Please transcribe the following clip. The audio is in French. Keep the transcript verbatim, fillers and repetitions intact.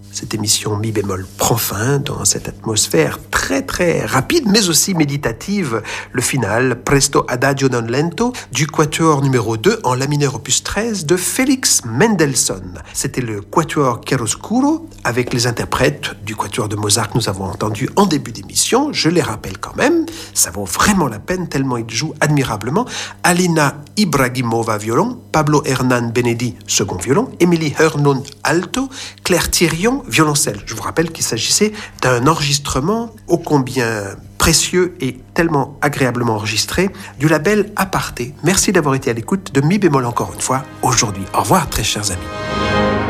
Cette émission Mi bémol prend fin dans cette atmosphère très très rapide mais aussi méditative. Le final, Presto Adagio non lento, du quatuor numéro deux en la mineur opus treize de Félix Mendelssohn. C'était le quatuor chiaroscuro avec les interprètes du quatuor de Mozart que nous avons entendu en début d'émission. Je les rappelle quand même, ça vaut vraiment la peine tellement ils jouent admirablement. Alina Ibragimova violon, Pablo Hernán Benedi second violon, Émilie Hernund alto, Claire Thirion violoncelle. Je vous rappelle qu'il s'agissait d'un enregistrement ô combien précieux et tellement agréablement enregistré du label Aparté. Merci d'avoir été à l'écoute de Mi bémol encore une fois aujourd'hui. Au revoir très chers amis.